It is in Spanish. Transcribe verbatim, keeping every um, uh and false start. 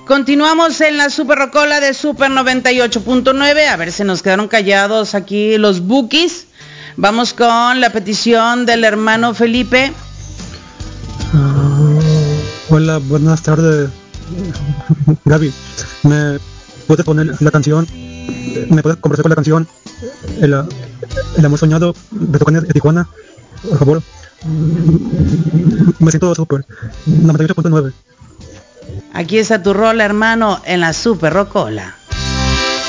Continuamos en la Super Rocola de Super noventa y ocho punto nueve. A ver, se nos quedaron callados aquí los bookies. Vamos con la petición del hermano Felipe. Uh, hola, buenas tardes, Gaby. ¿Me puedes poner la canción? ¿Me puedes conversar con la canción El, el amor soñado de Tucanes de Tijuana? Por favor. Me siento súper. noventa y ocho punto nueve. Aquí está tu rola, hermano, en la Super Rocola.